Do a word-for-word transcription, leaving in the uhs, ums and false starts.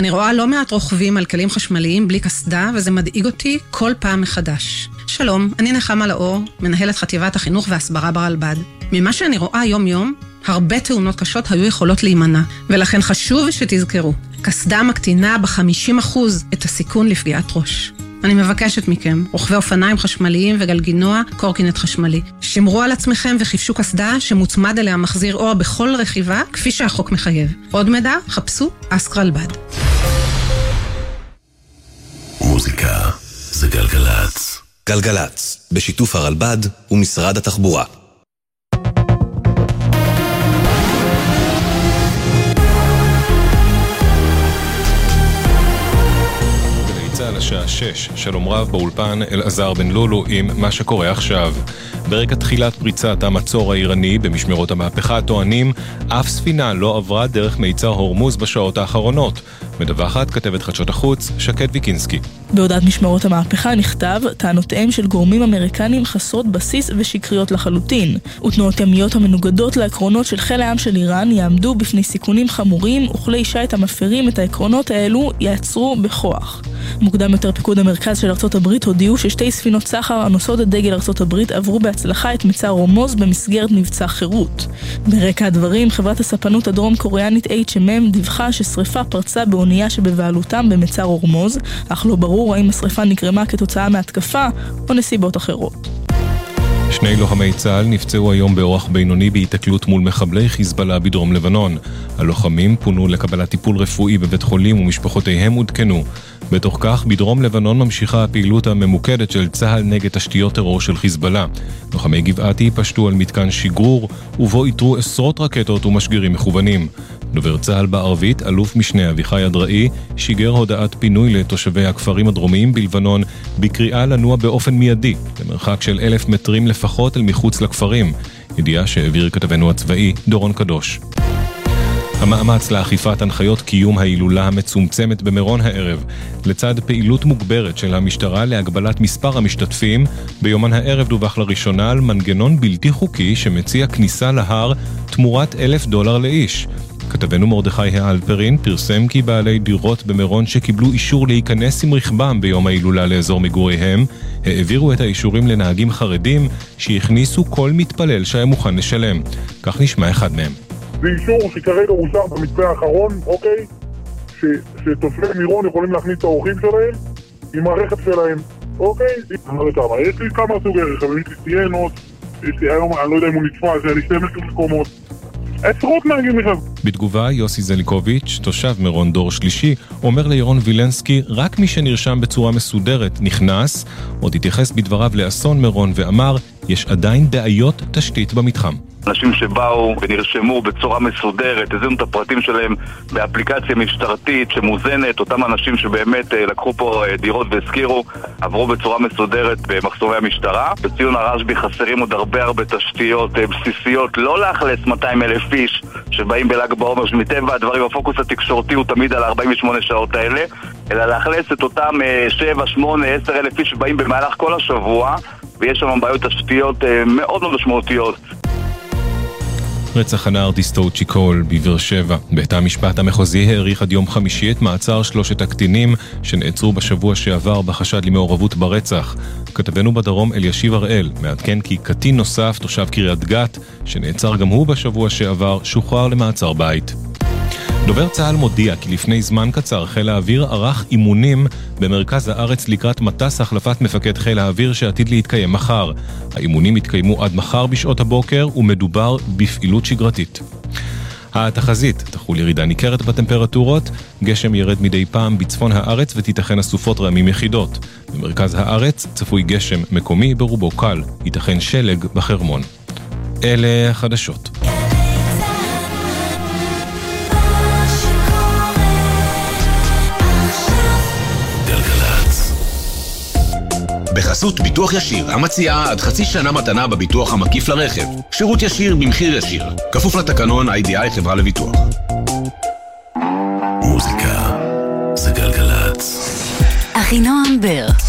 אני רואה לא מעט רוכבים על כלים חשמליים בלי קסדה, וזה מדאיג אותי כל פעם מחדש. שלום, אני נחמה לאור, מנהלת חטיבת החינוך והסברה ברלב"ד. ממה שאני רואה יום יום, הרבה תאונות קשות היו יכולות להימנע, ולכן חשוב שתזכרו. קסדה מקטינה ב-חמישים אחוז את הסיכון לפגיעת ראש. אני מבקשת מכם, רוכבי אופניים חשמליים וגלגינוע, קורקינט חשמלי. שמרו על עצמכם וחיפשו קסדה שמוצמד אליה מחזיר אור בכל רכיבה, כפי שהחוק מחייב. עוד מידע, חפשו אסק רלב"ד. מוזיקה זה גלגלץ. גלגלץ, בשיתוף הרלב"ד ומשרד התחבורה. לשעה שש, שלום רב באולפן אלעזר בן לולו עם מה שקורה עכשיו. ברקע תחילת פריצת המצור האיראני במשמרות המהפכה טוענים, אף ספינה לא עברה דרך מיצר הורמוז בשעות האחרונות. מדווחת כתבת חדשות החוץ, שקד ויקינסקי. בהודעת משמרות המהפכה נכתב, טענותיהם של גורמים אמריקנים חסרות בסיס ושקריות לחלוטין, ותנועות ימיות המנוגדות לעקרונות של חיל הים של איראן יעמדו בפני סיכונים חמורים, וכלי שיט המפרים את העקרונות האלו יעצרו בכוח. מוקדם יותר פיקוד המרכז של ארצות הברית הודיעו ששתי ספינות סחר הנושאות את דגל ארצות הברית עברו בהצלחה את מצר הורמוז במסגרת מבצע חירות. ברקע הדברים, חברת הספנות הדרום קוריאנית אייץ' אם אם דיווחה ששריפה פרצה באונייה שבבעלותם במצר הורמוז, אך לא ברור האם השריפה נגרמה כתוצאה מהתקפה או נסיבות אחרות. שני לוחמי צה"ל נפצעו היום באורח בינוני בהיתקלות מול מחבלי חיזבאללה בדרום לבנון. הלוחמים פונו לקבלת טיפול רפואי בבית חולים ומשפחותיהם עודכנו. בתוך כך, בדרום לבנון ממשיכה הפעילות הממוקדת של צה"ל נגד תשתיות טרור של חיזבאללה. לוחמי גבעתי פשטו על מתקן שגרור, ובו איתרו עשרות רקטות ומשגרים מכוונים. דובר צה"ל בערבית, אלוף משנה אביחי אדראי, שיגר הודעת פינוי לתושבי הכפרים הדרומיים בלבנון, בקריאה לנוע באופן מיידי, למרחק של אלף מטרים לפחות אל מחוץ לכפרים. ידיעה שהעביר כתבנו הצבאי, דורון קדוש. המאמץ לאכיפת הנחיות קיום ההילולה המצומצמת במירון הערב, לצד פעילות מוגברת של המשטרה להגבלת מספר המשתתפים, ביומן הערב דווח לראשונה על מנגנון בלתי חוקי שמציע כניסה להר תמורת אלף דולר לאיש. כתבנו מרדכי האלפרין פרסם כי בעלי דירות במירון שקיבלו אישור להיכנס עם רכבם ביום ההילולה לאזור מגוריהם, העבירו את האישורים לנהגים חרדים שהכניסו כל מתפלל שהיה מוכן לשלם. כך נשמע אחד מהם. זה אישור שכרגע אושר במתווה האחרון, אוקיי? ש, שתושבי מירון יכולים להכניס את האורחים שלהם עם הרכב שלהם, אוקיי? אני לא יודע כמה, יש לי כמה סוגי רכב, יש לי סיינות, יש לי היום, אני לא יודע אם הוא נתפס, יש לי שתים עשרה מקומות. עשרות נהגים בכלל. בתגובה, יוסי זליקוביץ', תושב מירון דור שלישי, אומר לירון וילנסקי, רק מי שנרשם בצורה מסודרת נכנס, עוד התייחס בדבריו לאסון מירון ואמר, יש עדיין בעיות תשתית במתחם. אנשים שבאו ונרשמו בצורה מסודרת, הזינו את הפרטים שלהם באפליקציה משטרתית שמוזנת, אותם אנשים שבאמת לקחו פה דירות והזכירו, עברו בצורה מסודרת במחסומי המשטרה. בציון הרשב"י חסרים עוד הרבה הרבה תשתיות בסיסיות, לא לאכלס מאתיים אלף איש שבאים בל"ג בעומר, שמטבע הדברים הפוקוס התקשורתי הוא תמיד על ארבעים ושמונה שעות האלה, אלא לאכלס את אותם שבע, שמונה, עשר אלף איש שבאים במהלך כל השבוע, ויש שם בעיות תשתיות מאוד מאוד משמעותיות. רצח הנער דיסטו צ'יקול בבאר שבע. בית המשפט המחוזי העריך עד יום חמישי את מעצר שלושת הקטינים שנעצרו בשבוע שעבר בחשד למעורבות ברצח. כתבנו בדרום אלישיב הראל מעדכן כי קטין נוסף, תושב קריית גת, שנעצר גם הוא בשבוע שעבר, שוחרר למעצר בית. דובר צה"ל מודיע כי לפני זמן קצר חיל האוויר ערך אימונים במרכז הארץ לקראת מטס החלפת מפקד חיל האוויר שעתיד להתקיים מחר. האימונים יתקיימו עד מחר בשעות הבוקר ומדובר בפעילות שגרתית. התחזית תחול ירידה ניכרת בטמפרטורות, גשם ירד מדי פעם בצפון הארץ ותיתכן אסופות רעמים יחידות. במרכז הארץ צפוי גשם מקומי ברובו קל, ייתכן שלג בחרמון. אלה החדשות. בחסות ביטוח ישיר, המציעה עד חצי שנה מתנה בביטוח המקיף לרכב. שירות ישיר במחיר ישיר. כפוף לתקנון איי די איי חברה לביטוח. מוזיקה זה גלגלץ. אחינועם בר